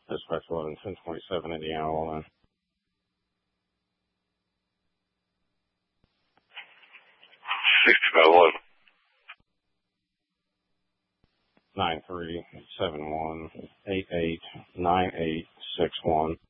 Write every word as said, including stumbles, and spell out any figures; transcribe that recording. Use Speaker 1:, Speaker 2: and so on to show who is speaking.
Speaker 1: Dispatch eleven ten twenty-seven, Indiana, Illinois.
Speaker 2: sixty-five eleven.
Speaker 1: Nine three seven one eight eight nine eight six one.